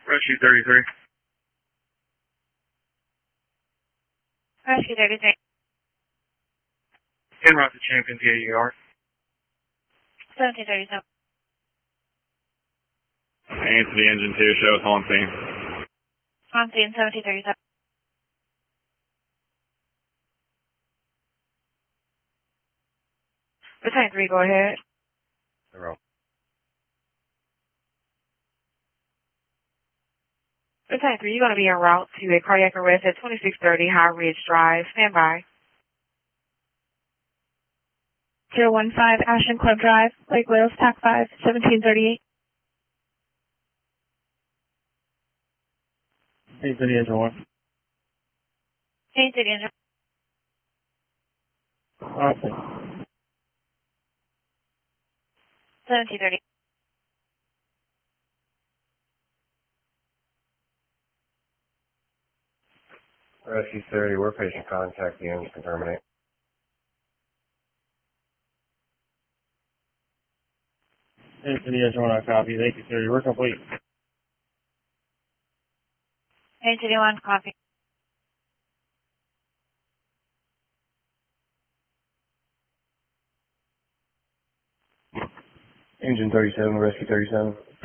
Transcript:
Rescue 33. Rescue 33. En route to Champion PAUR. 1737. Answer the engine 2, show us on scene. On scene 1737. Battalion 3, go ahead. 0. Battalion 3, you're going to be en route to a cardiac arrest at 2630 High Ridge Drive. Stand by. 015 Ashland Club Drive, Lake Wales, TAC 5, 1738. Hey, City Engine 1. Change the engine. Okay. 1730. Rescue 30, we're patient contact, the engine can terminate. Hey, City Engine 1, I copy. Thank you, sir. We're complete. Change the 1, copy. Engine 37, Rescue 37.